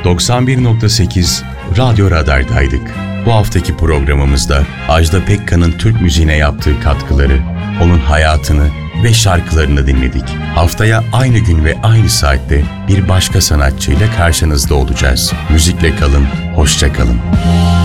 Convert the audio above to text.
91.8 Radyo Radar'daydık. Bu haftaki programımızda Ajda Pekkan'ın Türk müziğine yaptığı katkıları, onun hayatını ve şarkılarını dinledik. Haftaya aynı gün ve aynı saatte bir başka sanatçıyla karşınızda olacağız. Müzikle kalın, hoşça kalın.